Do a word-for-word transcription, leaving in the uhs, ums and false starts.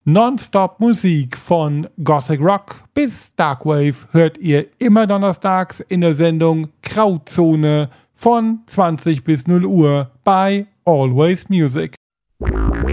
Nonstop Musik von Gothic Rock bis Darkwave hört ihr immer donnerstags in der Sendung Grauzone von zwanzig bis null Uhr bei Always Music.